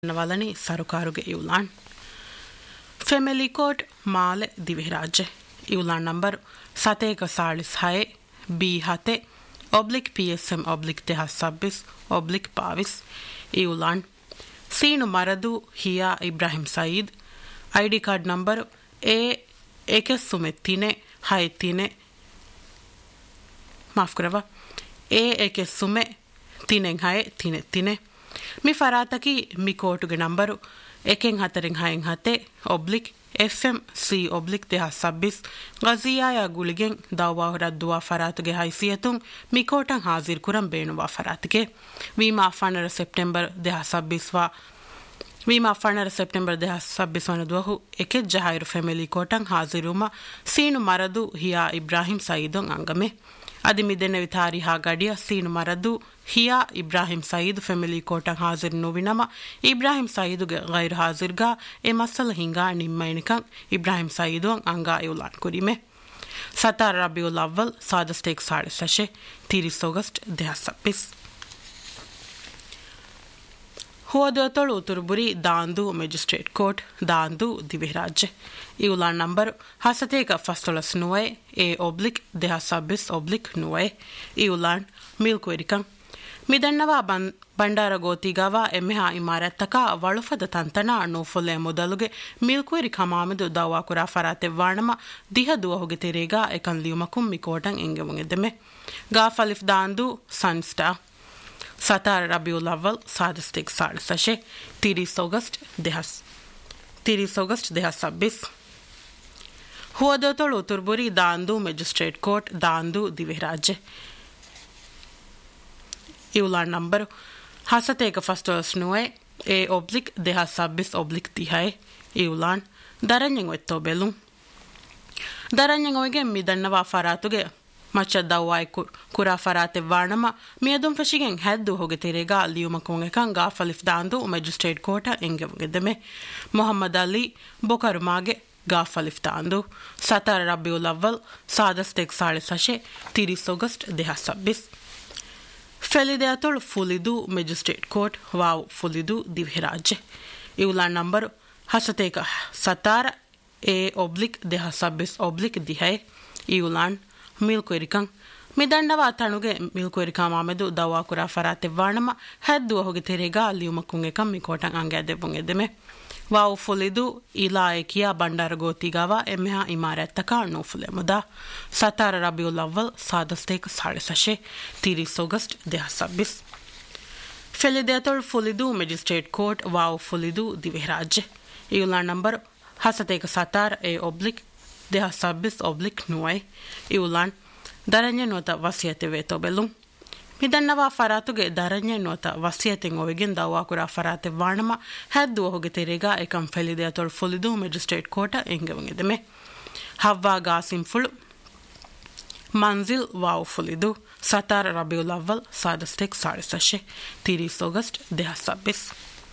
ನವಲನಿ ಸರಕಾರುಗೆ ಇವುಲಾನ್ family coat ಮಾಲೆ ದಿವಿರಾಜೆ ಇವುಲಾನ್ number 746 B7 /PSM /2026 ಇವುಲಾನ್ ಸೀನು ಮರದು ಹಿಯಾ Ibrahim Saeed ID card number A1 हायतीने माफ करवा A1 तीने हाय तीने मी फराता की मी कोर्ट के नंबर 1 FMC /2026 गजिया या गुलिगें दावा रद्दुआ फरात के हैसियतुं मी कोर्टं हाजिर कुरम बेनुवा फरात के वीमा फनर सेप्टेंबर 2026 वीमा फनर सेप्टेंबर 2026 दुहु एक जहायर फैमिली कोटं हाजिरुमा सीनु मरदु हिया इब्राहिम सईदों अंगमे अदिमिदेने वितारी हा गडिया सीनु मरदु हिया इब्राहिम सईद फैमिली कोटं हाजिर नोविनमा इब्राहिम सईद गैर हाजिर गा ए मसल हिंगा निम्मैनिकं इब्राहिम सईदों अंगा इउलान कुरिमे 17 रबीउल अव्वल सादस्तेक 6:30 30 अगस्त 2026 हुआदतोड़ उतरबुरी Dandu magistrate court Dandu दिविराज इउला number हसतेक फस्तलस नुए A/2026 इउलान मिल्कुरिकं मिदन्नवा ಬಂಡಾರ ಗೋತಿಗವ ಎಮ್ಮೆಹಾ ಇಮಾರತ್ತಕ ವಳುಫದ ತಂತನ ನೋಫುಲೆ ಮೊದಲುಗೆ ಮಿಲ್ಕುರಿ ಖಮಾಮದು ದವಾ ಕುರಾ ಫರಾತೆ ವಾಣಮ ದಿಹ ದುವಹುಗೆ ತೆರೆಗ ಎಕನ್ ಲಿಯುಮಕುಂ ಮಿಕೋಟಂ ಎಂಗೆವುಂಗೆದೆಮೆ ಗಾಫಲಿಫ್ ದಾಂದು ಸನ್ಸ್ಟಾ 17 रबीउल अव्वल सादस्तेक 6:30 30 अगस्त 2026 हुआदतोड़ उतरबुरी Dandu magistrate court Dandu दिविराज इउला number हसतेक फस्टोस नुए A/2026 इउलान दरन्यंग वेत्तो बेलुं दरन्यंग वेगे मिदन्नवा फरातुगे मच्चा दवाई कुरा फराते वाणमा मियदुम फशिगें हैदु होगे तेरेगा लियुमकोंगे कां गाफलिफ दांदू मैजिस्ट्रेट कोर्ट एंगेवुगेदमे मोहम्मद अली बोकरमागे गाफलिफ दांदू 17 रबीउल अव्वल सादस्तेक 6:30 30 अगस्त 2026 फेलिदेतोड़ फुलिदू मैजिस्ट्रेट कोर्ट वाव फुलिदू दिविराज इउला नंबर हसतेक 17 A/2026 इउलान मिल्कुरिकं मिदंडवा तणुगे मिल्कुरिका मामेदु दवा कुरा फराते वाणम हैदु होगे तेरेगा लियुमकुंगे कम मिकोटं अंगेदೆಬುಂಗೆದೆಮೆ वाव फुलिदु इलाएकिया बंडार गोतिगावा एमेहा इमारतका नोफुले मुदा 17 रबीउल अव्वल सादस्तेक 6:30 30 अगस्त 2026 फेलिदेतोड़ फुलिदु मैजिस्ट्रेट कोर्ट वाव फुलिदु दिविराज इउला नंबर हसतेक 17 A/2026 इउलान दरन्य नोत वसियते वेतो बेलुं मिदन्नवा फरातुगे दरन्य नोत वसियतें ओवेगिन दवा कुरा फराते वाणमा हैदु होगे तेरेगा एकम फेलिदेतोड़ फुलिदु मैजिस्ट्रेट कोर्ट एंगेवुंಗೆದೆಮೆ हव्वा गासिम फुल मंजिल वाव फुलिदु 17 रबीउल अव्वल सादस्तेक 6:30 30 अगस्त 2026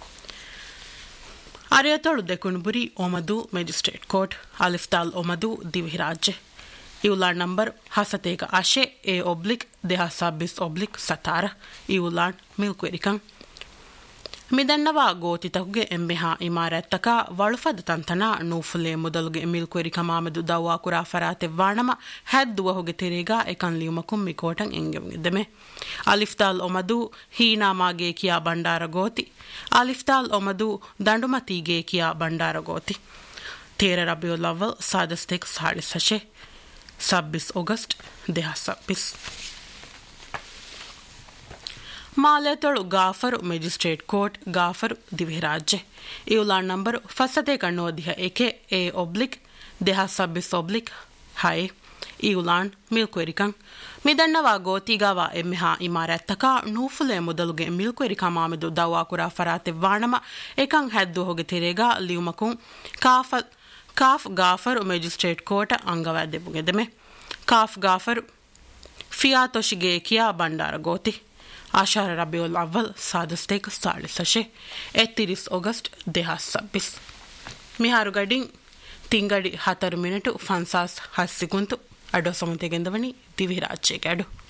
अरियतोड़ देकुनबुरी ओमदू मैजिस्ट्रेट कोर्ट अलिफ्ताल ओमदू दिविराज इउला नंबर हसतेक आशे A/2026 इउलान मिल्कुरिकं मिदन्नवा गोतितहुगे एम्मेहा इमारतका वಳುಫದ ತಂತನ ನೂಫುಲೆ ಮೊದಲುಗೆ ಮಿಲ್ಕುರಿಕ ಮಾಮದು ದವಾ ಕುರಾ ಫರಾತೆ ವಾಣಮ ಹದ್ದುವ ಹೋಗೆ ತೆರೆಗ ಎಕನ್ ಲಿಯುಮಕುಂ ಮಿಕೋಟಂ ಎಂಗೆವುಂಗೆದೆಮೆ ಅಲಿಫ್ತಾಲ್ ಒಮದು ಹೀನಾಮಾಗೆ ಕಿಯಾ ಬಂಡಾರ ಗೋತಿ ಅಲಿಫ್ತಾಲ್ ಒಮದು ದಂಡುಮತಿಗೆ ಕಿಯಾ ಬಂಡಾರ ಗೋತಿ 13 रबीउल अव्वल सादस्तेक 6:30 26 अगस्त 2026 मालेतोड़ गाफर मैजिस्ट्रेट कोर्ट गाफर दिविराज इउला नंबर फसते कन्नोदिह एके A/2026 इउलान मिल्कुरिकं मिदन्नवा गोतिगावा एम्मेहा इमारतक नूफुले ಮೊದಲುಗೆ ಮಿಲ್ಕುರಿಕ ಮಾಮೆದು ದವಾ ಕುರಾ ಫರಾತೆ ವಾಣಮ ಏಕಂ ಹದ್ದು ಹೋಗೆ ತೆರೆಗ ಲಿಯುಮಕುಂ काफ गाफर मैजिस्ट्रेट कोर्ट अंगवादೆಬುಂಗೆದೆಮೆ काफ गाफर फियातोशिगे किया बंडार गोती 18 रबीउल अव्वल सादस्तेक 6:30 31 अगस्त 2026 मिहारू गडिंग तिंगडी 4 मिनिट 50 सेकंड अडो समतेಗೆಂದವನಿ ದಿವಿರಾಜೆ ಗಡು